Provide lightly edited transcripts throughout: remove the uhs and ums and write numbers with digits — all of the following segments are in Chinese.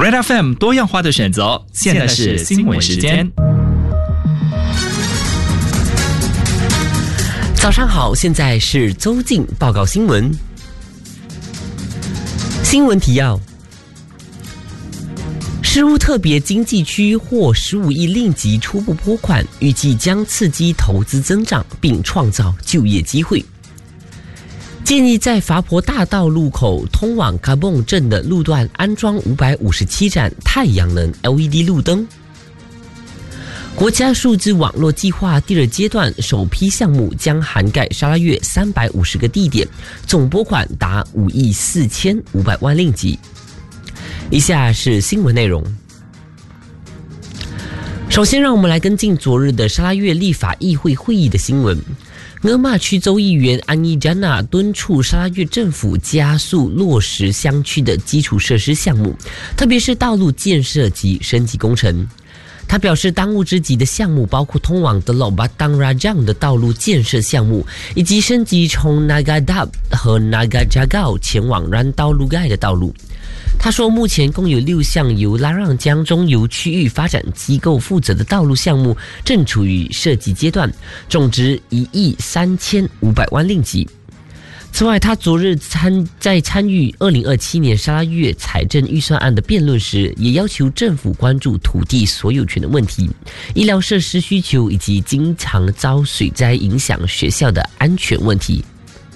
Red FM 多样化的选择，现在是新闻时间。 早上好，现在是周静报告新闻。新闻提要：石屋特别经济区获15亿令吉初步拨款，预计将刺激投资增长，并创造就业机会。建议在伐坡大道路口通往卡蹦镇的路段安装557盏太阳能 LED 路灯。国家数字网络计划第2阶段首批项目将涵盖沙拉越350个地点，总拨款达5亿4500万令吉。以下是新闻内容。首先，让我们来跟进昨日的沙拉越立法议会会议的新闻。额玛区州议员安伊詹娜敦促沙拉越政府加速落实乡区的基础设施项目，特别是道路建设及升级工程。他表示，当务之急的项目包括通往德鲁巴当拉江的道路建设项目，以及升级从 Nagadab 和 Nagajagao 前往 Rantau Lugai 的道路。他说，目前共有6项由拉让江中游区域发展机构负责的道路项目正处于设计阶段，总值1亿3500万令吉。此外，他昨日在参与2027年沙拉越财政预算案的辩论时，也要求政府关注土地所有权的问题、医疗设施需求以及经常遭水灾影响学校的安全问题。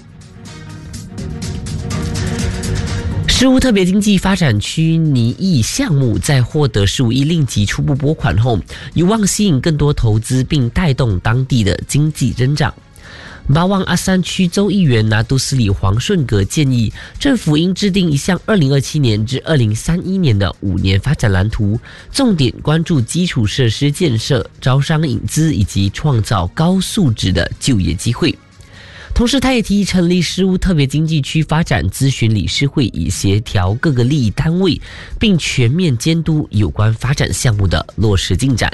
石屋特别经济发展区拟议项目在获得15亿令吉初步拨款后，有望吸引更多投资并带动当地的经济增长。巴旺阿山区州议员拿督斯里黄顺格建议，政府应制定一项2027年至2031年的5年发展蓝图，重点关注基础设施建设、招商引资以及创造高素质的就业机会。同时，他也提议成立石屋特别经济区发展咨询理事会，以协调各个利益单位，并全面监督有关发展项目的落实进展。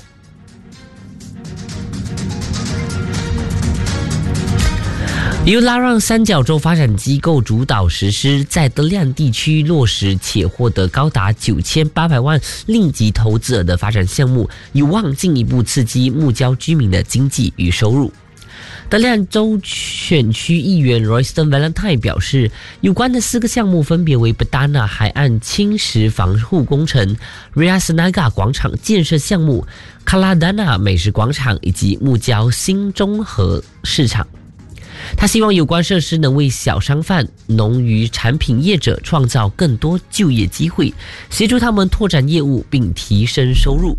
由拉让三角洲发展机构主导实施，在德亮地区落实且获得高达9800万令吉投资额的发展项目，有望进一步刺激木礁居民的经济与收入。德亮州选区议员 Royston Valentine 表示，有关的4个项目分别为 Badana 海岸侵蚀防护工程、Riasnaga 广场建设项目、Kaladana 美食广场以及木礁新中和市场。他希望有关设施能为小商贩、农渔产品业者创造更多就业机会，协助他们拓展业务并提升收入。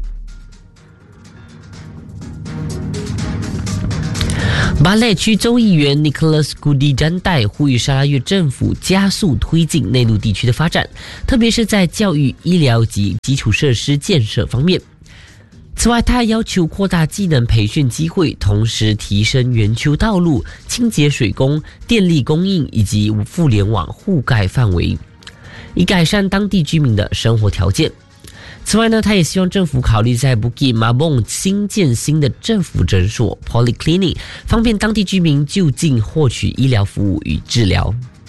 巴累区州议员 Nicholas Gudi 詹代呼吁沙拉越政府加速推进内陆地区的发展，特别是在教育、医疗及基础设施建设方面。此外，他还要求扩大技能培训机会，同时提升圆丘道路、清洁水工、电力供应以及互联网覆盖范围，以改善当地居民的生活条件。此外呢，他也希望政府考虑在 Bukit Mabong 新建新的政府诊所 Polyclinic， 方便当地居民就近获取医疗服务与治疗。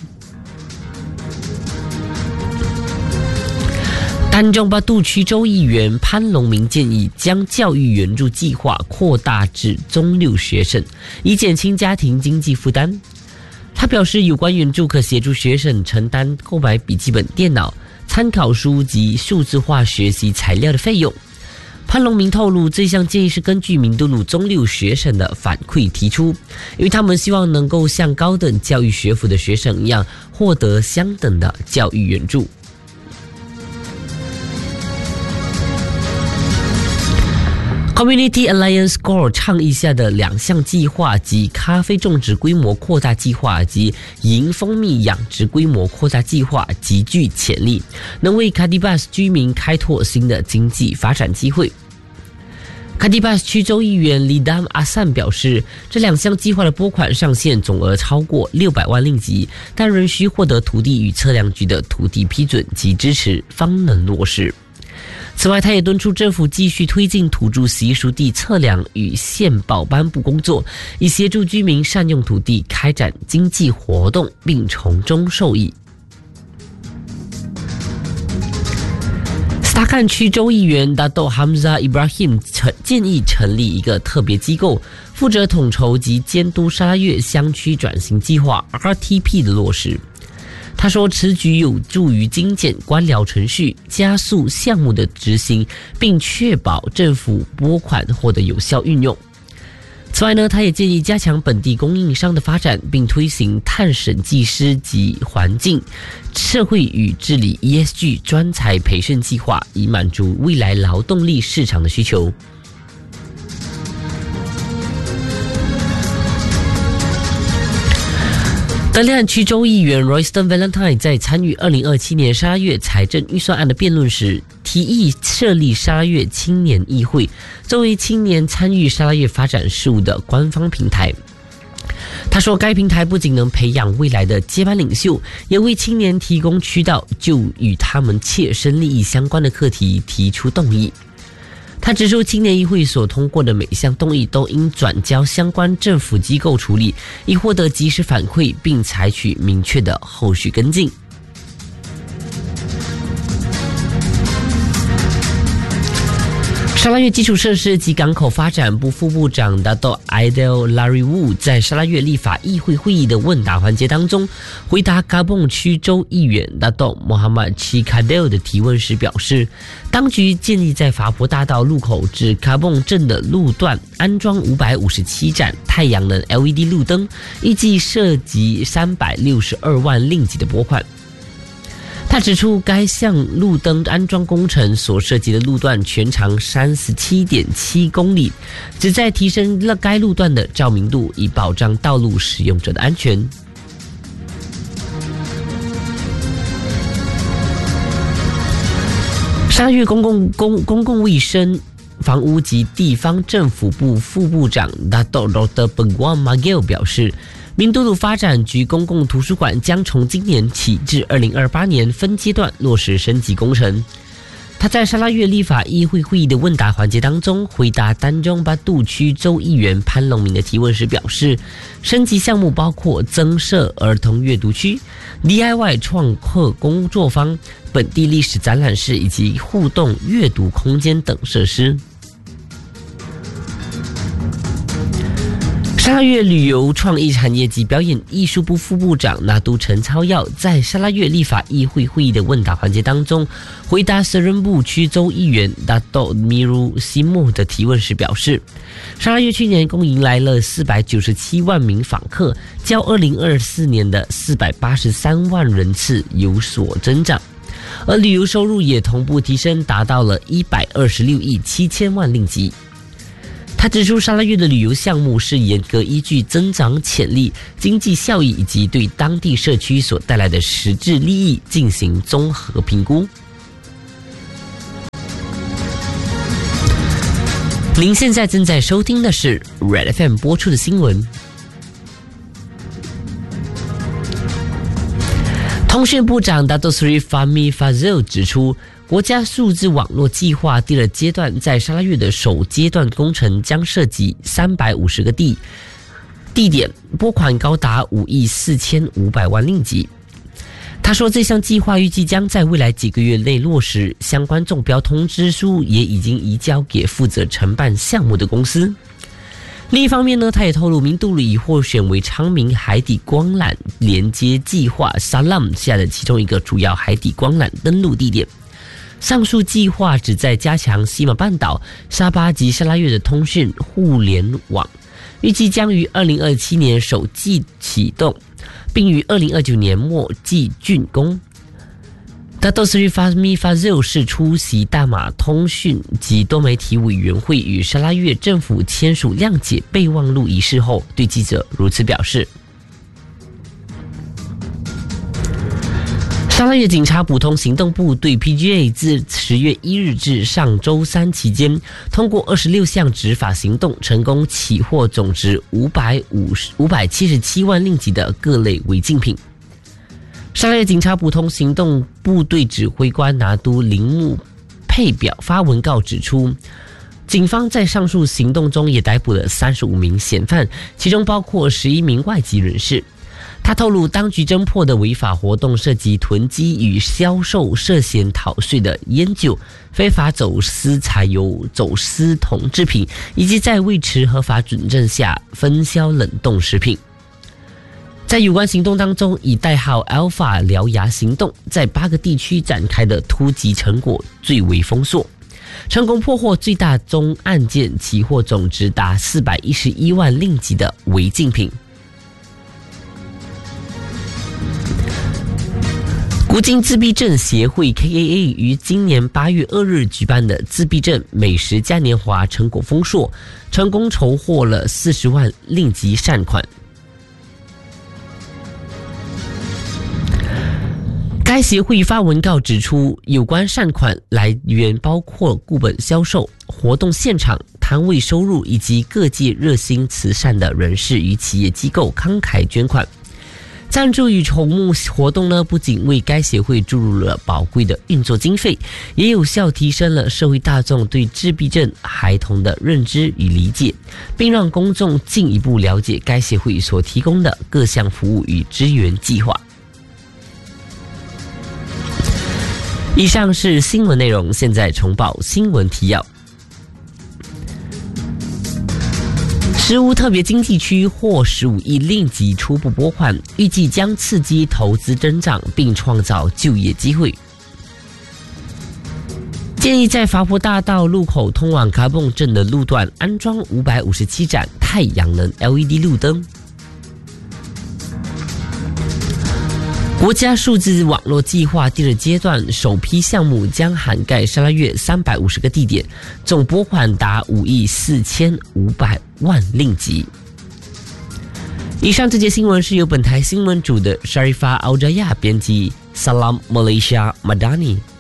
丹中巴杜区州议员潘龙明建议将教育援助计划扩大至中6学生，以减轻家庭经济负担。他表示，有关援助可协助学生承担购买笔记本电脑、参考书及数字化学习材料的费用。潘龙明透露，这项建议是根据明都鲁中6学生的反馈提出，因为他们希望能够像高等教育学府的学生一样，获得相等的教育援助。Community Alliance Core 倡议下的2项计划，即咖啡种植规模扩大计划及银蜂蜜养殖规模扩大计划，极具潜力，能为卡迪巴斯居民开拓新的经济发展机会。卡迪巴斯区州议员 Lidam Asan 表示，这2项计划的拨款上限总额超过600万令吉，但仍需获得土地与测量局的土地批准及支持，方能落实。此外，他也敦促政府继续推进土著习俗地测量与宪报颁布工作，以协助居民善用土地开展经济活动，并从中受益。 沙干区州议员Dato' Hamzah Ibrahim 建议成立一个特别机构，负责统筹及监督沙拉越乡区转型计划 RTP 的落实。他说，此举有助于精简官僚程序，加速项目的执行，并确保政府拨款获得有效运用。此外呢，他也建议加强本地供应商的发展，并推行碳审计师及环境、社会与治理 ESG 专才培训计划，以满足未来劳动力市场的需求。德里安区州议员 Royston Valentine 在参与2027年沙拉越财政预算案的辩论时，提议设立沙拉越青年议会，作为青年参与沙拉越发展事务的官方平台。他说，该平台不仅能培养未来的接班领袖，也为青年提供渠道，就与他们切身利益相关的课题提出动议。他指出，青年议会所通过的每项动议都应转交相关政府机构处理，以获得及时反馈，并采取明确的后续跟进。沙拉越基础设施及港口发展部副部长Dato' Aidil Lariwu 在沙拉越立法议会会议的问答环节当中，回答嘎嘣区州议员Dato' Mohammad Chikadil 的提问时表示，当局建议在法博大道路口至嘎嘣镇的路段安装557盏太阳能 LED 路灯，预计涉及362万令吉的拨款。他指出，该项路灯安装工程所涉及的路段全长37.7公里，旨在提升该路段的照明度，以保障道路使用者的安全。沙拉越公共卫生、房屋及地方政府部副部长Dato' Dr. Peguam Magil 表示，明都鲁发展局公共图书馆将从今年起至2028年分阶段落实升级工程。他在沙拉越立法议会会议的问答环节当中，回答丹中巴杜区州议员潘龙明的提问时表示，升级项目包括增设儿童阅读区、DIY 创客工作坊、本地历史展览室以及互动阅读空间等设施。沙拉越旅游创意产业及表演艺术部副部长拿督陈超耀在沙拉越立法议会会议的问答环节当中，回答舍人部区州议员Dato' Miru Simu 的提问时表示，沙拉越去年共迎来了497万名访客，较2024年的483万人次有所增长，而旅游收入也同步提升，达到了126亿7千万令吉。他指出，沙拉越的旅游项目是严格依据增长潜力、经济效益以及对当地社区所带来的实质利益进行综合评估。您现在正在收听的是 Red FM 播出的新闻。通讯部长Dato' Sri Fahmi Fadzil 指出，国家数字网络计划第二阶段在沙拉越的首阶段工程将涉及350个地点，拨款高达5亿4500万令吉。他说，这项计划预计将在未来几个月内落实，相关中标通知书也已经移交给负责承办项目的公司。另一方面呢，他也透露，明都鲁已获选为昌明海底光缆连接计划 Salam 下的其中一个主要海底光缆登陆地点。上述计划旨在加强西马半岛、沙巴及沙拉越的通讯互联网，预计将于2027年首季启动，并于2029年末季竣工。Dato' Sri Fahmi Fadzil 是出席大马通讯及多媒体委员会与沙拉越政府签署谅解备忘录仪式后，对记者如此表示。沙拉越警察普通行动部对 PGA 自10月1日至上周三期间，通过26项执法行动，成功起获总值577万令吉的各类违禁品。沙拉越警察普通行动部队指挥官拿督林木佩表发文告指出，警方在上述行动中也逮捕了35名嫌犯，其中包括11名外籍人士。 他透露，当局侦破的违法活动涉及囤积与销售涉嫌逃税的烟酒、非法走私柴油、走私铜制品，以及在未持合法准证下分销冷冻食品。在有关行动当中，以代号 Alpha 獠牙行动在8个地区展开的突击成果最为丰硕，成功破获最大宗案件，起获总值达411万令吉的违禁品。国境自闭症协会 KAA 于今年8月2日举办的自闭症美食嘉年华成果丰硕，成功筹获了40万令吉善款。该协会发文告指出，有关善款来源包括固本销售、活动现场、摊位收入以及各界热心慈善的人士与企业机构慷慨捐款。赞助与筹募活动呢，不仅为该协会注入了宝贵的运作经费，也有效提升了社会大众对自闭症孩童的认知与理解，并让公众进一步了解该协会所提供的各项服务与支援计划。以上是新闻内容，现在重报新闻提要。石屋特别经济区获15亿令吉初步拨款，预计将刺激投资增长并创造就业机会。建议在法普大道路口通往卡蹦镇的路段安装557盏太阳能 LED 路灯。国家数字网络计划第2阶段首批项目将涵盖沙拉越350个地点，总拨款达5亿4500万令吉。以上这节新闻是由本台新闻组的 Sharifah Aljaya 编辑 Salam Malaysia Madani。